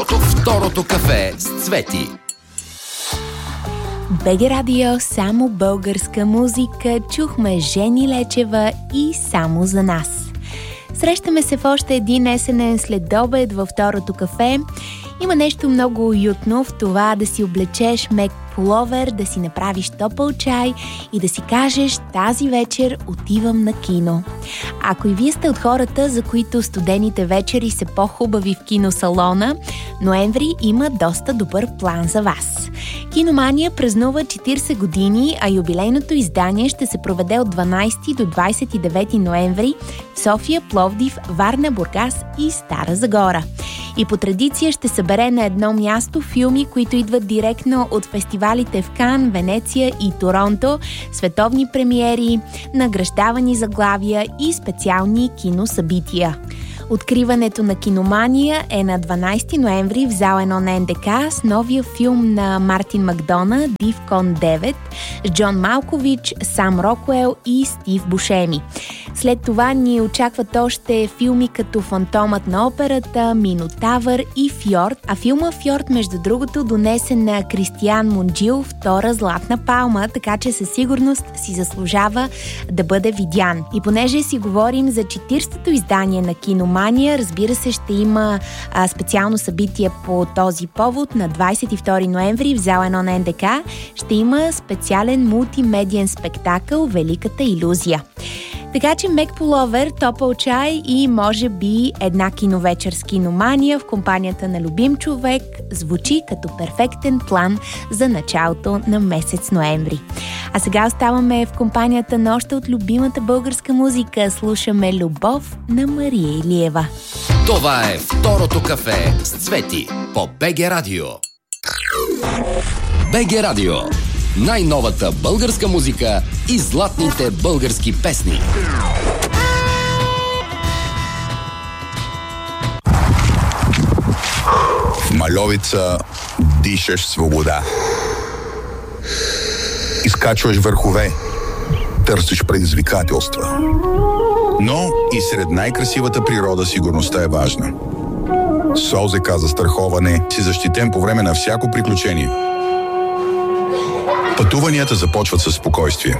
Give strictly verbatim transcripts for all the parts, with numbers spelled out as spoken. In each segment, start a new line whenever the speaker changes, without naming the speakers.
Второто кафе с Цвети.
БГ Радио, само българска музика. Чухме Жени Лечева и Само за нас. Срещаме се в още един есенен следобед във Второто кафе. Има нещо много уютно в това да си облечеш мек пуловер, да си направиш топъл чай и да си кажеш: тази вечер отивам на кино. Ако и вие сте от хората, за които студените вечери са по-хубави в киносалона, ноември има доста добър план за вас. Киномания празнува четирийсет години, а юбилейното издание ще се проведе от дванайсети до двайсет и девети ноември в София, Пловдив, Варна, Бургас и Стара Загора. И по традиция ще събере на едно място филми, които идват директно от фестивалите в Кан, Венеция и Торонто, световни премиери, награждавани заглавия и специални киносъбития. Откриването на Киномания е на дванайсети ноември в зала едно на Ен Де Ка с новия филм на Мартин Макдона «Дивкон девет» с Джон Малкович, Сам Рокуел и Стив Бушеми. След това ни очакват още филми като «Фантомът на операта», «Минотавър» и «Фьорд», а филма «Фьорд», между другото, донесе на Кристиан Мунджил втора златна палма, така че със сигурност си заслужава да бъде видян. И понеже си говорим за четирийсетото издание на Киномания, разбира се, ще има а, специално събитие по този повод. На двайсет и втори ноември в зала едно на Ен Де Ка ще има специален мултимедиен спектакъл «Великата илюзия». Така че мек пуловер, топъл чай и може би една киновечер с Киномания в компанията на любим човек звучи като перфектен план за началото на месец ноември. А сега оставаме в компанията на още от любимата българска музика. Слушаме «Любов» на Мария Илиева.
Това е Второто кафе с Цвети по БГ Радио. БГ Радио. Най-новата българска музика и златните български песни.
В Мальовица дишаш свобода. Изкачваш върхове, търсиш предизвикателства. Но и сред най-красивата природа сигурността е важна. С О Зе Ка застраховане си защитен по време на всяко приключение. Пътуванията започват със спокойствие.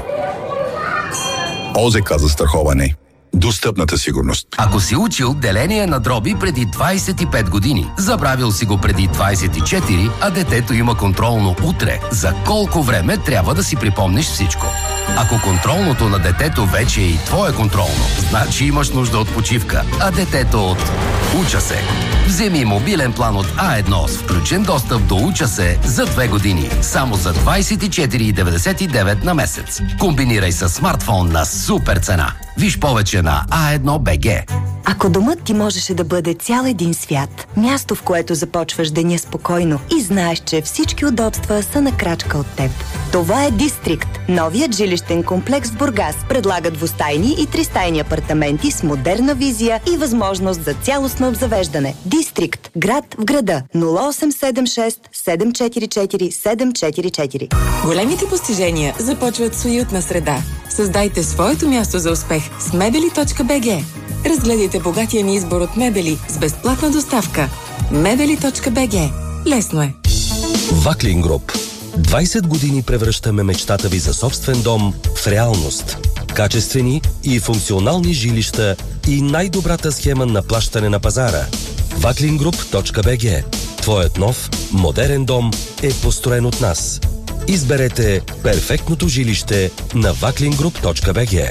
О Зе Ка застраховане. Достъпната сигурност.
Ако си учил деление на дроби преди двайсет и пет години, забравил си го преди двайсет и четири, а детето има контролно утре, за колко време трябва да си припомниш всичко? Ако контролното на детето вече е и твое контролно, значи имаш нужда от почивка, а детето от Уча се. Вземи мобилен план от А едно с включен достъп до Уча се за две години, само за двайсет и четири деветдесет и девет на месец. Комбинирай с смартфон на супер цена. Виж повече на А едно Б Г.
Ако домът ти можеше да бъде цял един свят, място, в което започваш деня спокойно и знаеш, че всички удобства са на крачка от теб. Това е Дистрикт. Новият жилищен комплекс в Бургас предлага двустайни и тристайни апартаменти с модерна визия и възможност за цялостно обзавеждане. Дистрикт. Град в града. нула осем седем шест седем четири четири седем четири четири.
Големите постижения започват с уютна среда. Създайте своето място за успех с мебели точка би джи. Разгледайте богатия ни избор от мебели с безплатна доставка. мебели точка би джи. Лесно е.
Ваклин Груп. двайсет години превръщаме мечтата ви за собствен дом в реалност. Качествени и функционални жилища и най-добрата схема на плащане на пазара. ваклин груп точка би джи. Твоят нов, модерен дом е построен от нас. Изберете перфектното жилище на ваклин груп точка би джи.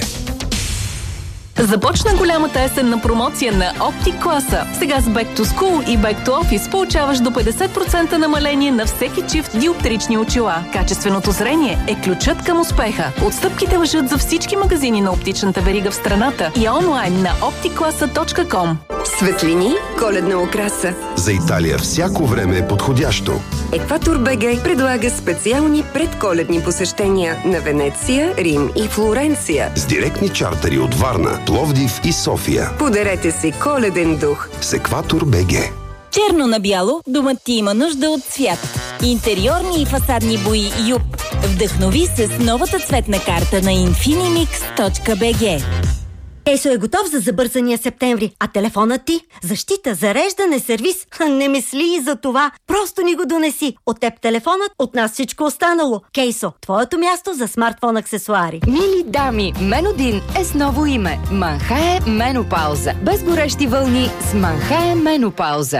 Започна голямата есенна промоция на Optic класа. Сега с Back to School и Back to Office получаваш до петдесет процента намаление на всеки чифт диоптрични очила. Качественото зрение е ключът към успеха. Отстъпките важат за всички магазини на оптичната верига в страната и онлайн на оптик класа точка ком.
Светлини, коледна украса.
За Италия всяко време е подходящо.
Екватор БГ предлага специални предколедни посещения на Венеция, Рим и Флоренция.
С директни чартери от Варна, Пловдив и София.
Подарете си коледен дух
с Екватор БГ.
Черно на бяло, домът ти има нужда от цвят. Интериорни и фасадни бои Юп. Вдъхнови се с новата цветна карта на инфинимикс точка би джи.
Кейсо е готов за забързания септември, а телефонът ти? Защита, зареждане, сервис? Не мисли и за това. Просто ни го донеси. От теб телефонът, от нас всичко останало. Кейсо, твоето място за смартфон аксесуари.
Мили дами, Менодин е с ново име. Манхае Менопауза. Без горещи вълни с Манхае Менопауза.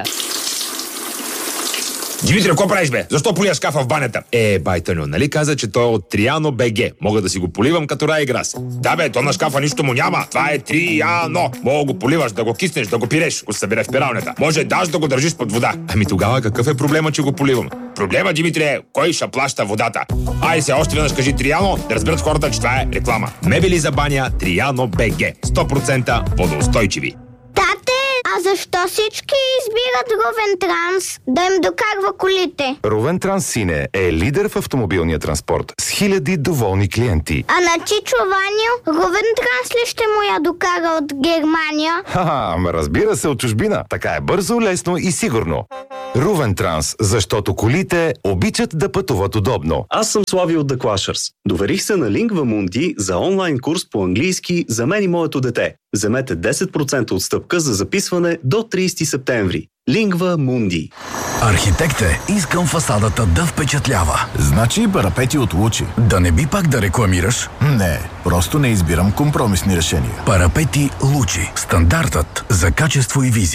Димитри, какво правиш, бе? Защо полия шкафа в банята? Е, байтъньо, нали каза, че той е от Триано БГ. Мога да си го поливам като рай и грас. Да, бе, то на шкафа нищо му няма. Това е Триано. Мога го поливаш, да го киснеш, да го пиреш, го събере в пиралнята. Може даже да го държиш под вода. Ами тогава какъв е проблема, че го поливам? Проблема, Димитри, е кой ще плаща водата. Ай се, още веднъж кажи Триано, да разберат хората, че това е реклама. Мебели за баня Триано БГ. сто процента водоустойчиви.
А защо всички избират Рувен Транс да им докарва колите?
Рувен Транс Сине е лидер в автомобилния транспорт с хиляди доволни клиенти.
А на Чичо Ваню Рувен Транс ли ще му я докара от Германия?
Ха-ха, ама разбира се, от чужбина. Така е бързо, лесно и сигурно. Рувен Транс, защото колите обичат да пътуват удобно.
Аз съм Слави от The Clashers. Доверих се на Lingva Mundi за онлайн курс по английски за мен и моето дете. Вземете десет процента отстъпка за записване до тридесети септември. Lingva Mundi.
Архитект е, искам фасадата да впечатлява. Значи парапети от Лучи. Да не би пак да рекламираш? Не, просто не избирам компромисни решения. Парапети Лучи. Стандартът за качество и визия.